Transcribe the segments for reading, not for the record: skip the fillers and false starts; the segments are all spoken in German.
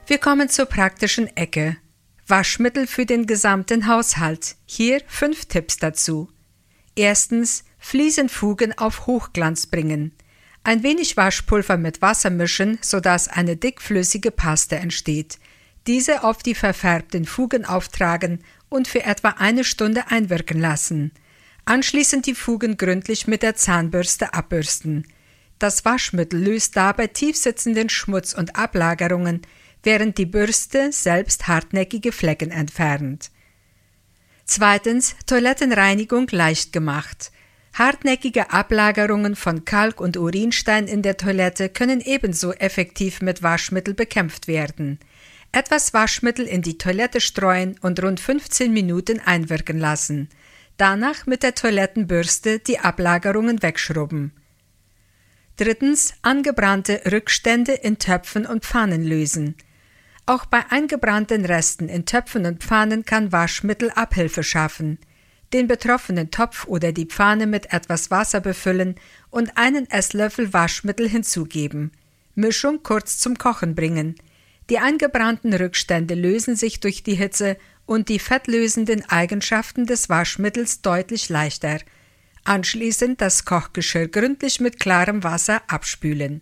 Wir kommen zur praktischen Ecke. Waschmittel für den gesamten Haushalt. Hier 5 Tipps dazu. Erstens, Fliesenfugen auf Hochglanz bringen. Ein wenig Waschpulver mit Wasser mischen, sodass eine dickflüssige Paste entsteht. Diese auf die verfärbten Fugen auftragen und für etwa 1 Stunde einwirken lassen. Anschließend die Fugen gründlich mit der Zahnbürste abbürsten. Das Waschmittel löst dabei tiefsitzenden Schmutz und Ablagerungen, während die Bürste selbst hartnäckige Flecken entfernt. Zweitens, Toilettenreinigung leicht gemacht. Hartnäckige Ablagerungen von Kalk und Urinstein in der Toilette können ebenso effektiv mit Waschmittel bekämpft werden. Etwas Waschmittel in die Toilette streuen und rund 15 Minuten einwirken lassen. Danach mit der Toilettenbürste die Ablagerungen wegschrubben. Drittens, angebrannte Rückstände in Töpfen und Pfannen lösen. Auch bei eingebrannten Resten in Töpfen und Pfannen kann Waschmittel Abhilfe schaffen. Den betroffenen Topf oder die Pfanne mit etwas Wasser befüllen und einen Esslöffel Waschmittel hinzugeben. Mischung kurz zum Kochen bringen. Die eingebrannten Rückstände lösen sich durch die Hitze und die fettlösenden Eigenschaften des Waschmittels deutlich leichter. Anschließend das Kochgeschirr gründlich mit klarem Wasser abspülen.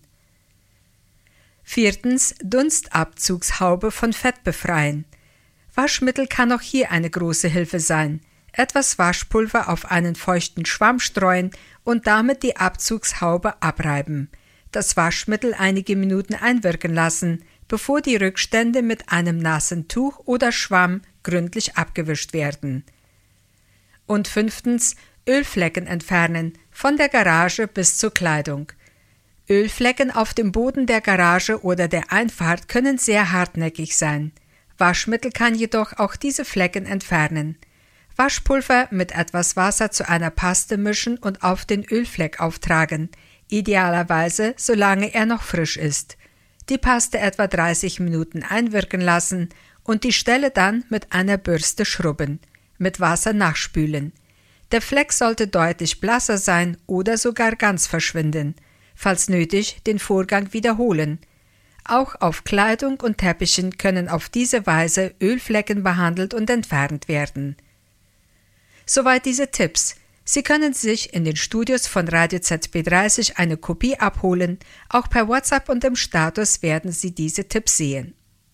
Viertens, Dunstabzugshaube von Fett befreien. Waschmittel kann auch hier eine große Hilfe sein. Etwas Waschpulver auf einen feuchten Schwamm streuen und damit die Abzugshaube abreiben. Das Waschmittel einige Minuten einwirken lassen, bevor die Rückstände mit einem nassen Tuch oder Schwamm gründlich abgewischt werden. Und 5. Ölflecken entfernen, von der Garage bis zur Kleidung. Ölflecken auf dem Boden der Garage oder der Einfahrt können sehr hartnäckig sein. Waschmittel kann jedoch auch diese Flecken entfernen. Waschpulver mit etwas Wasser zu einer Paste mischen und auf den Ölfleck auftragen, idealerweise solange er noch frisch ist. Die Paste etwa 30 Minuten einwirken lassen und die Stelle dann mit einer Bürste schrubben, mit Wasser nachspülen. Der Fleck sollte deutlich blasser sein oder sogar ganz verschwinden. Falls nötig, den Vorgang wiederholen. Auch auf Kleidung und Teppichen können auf diese Weise Ölflecken behandelt und entfernt werden. Soweit diese Tipps. Sie können sich in den Studios von Radio ZB30 eine Kopie abholen. Auch per WhatsApp und im Status werden Sie diese Tipps sehen.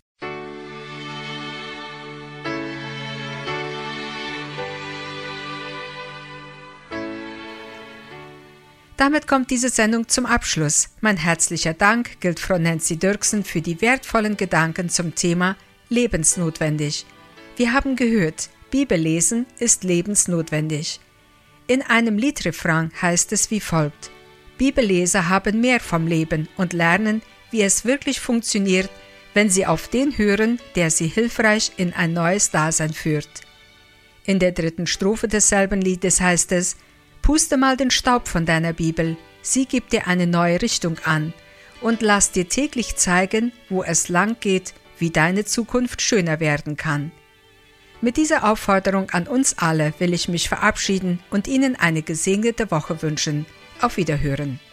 Damit kommt diese Sendung zum Abschluss. Mein herzlicher Dank gilt Frau Nancy Dirksen für die wertvollen Gedanken zum Thema lebensnotwendig. Wir haben gehört, Bibellesen ist lebensnotwendig. In einem Liedrefrain heißt es wie folgt: Bibelleser haben mehr vom Leben und lernen, wie es wirklich funktioniert, wenn sie auf den hören, der sie hilfreich in ein neues Dasein führt. In der 3. Strophe desselben Liedes heißt es: Puste mal den Staub von deiner Bibel, sie gibt dir eine neue Richtung an und lass dir täglich zeigen, wo es lang geht, wie deine Zukunft schöner werden kann. Mit dieser Aufforderung an uns alle will ich mich verabschieden und Ihnen eine gesegnete Woche wünschen. Auf Wiederhören.